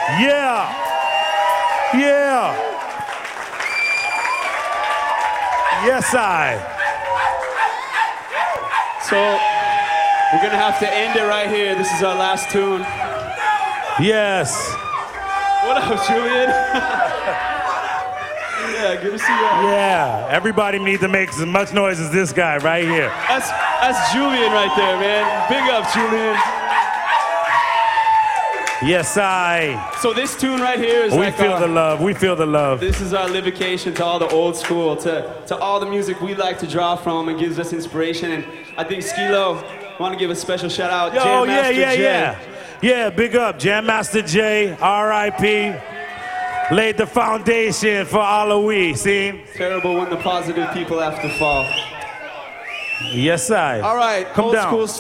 Yeah. Yeah. Yes, I. So we're gonna have to end it right here. This is our last tune. Yes. What up, Julian? Yeah, good to see you. Yeah. Everybody needs to make as much noise as this guy right here. That's Julian right there, man. Big up, Julian. Yes, I. So this tune right here is We feel the love. We feel the love. This is our livocation to all the old school, to all the music we like to draw from and gives us inspiration. And I think Skee-Lo, want to give a special shout out. Yo, Jam Master Jay. Yeah, big up. Jam Master Jay, R.I.P. Laid the foundation for all of we, see? Terrible when the positive people have to fall. Yes, I. All right, Come old down. school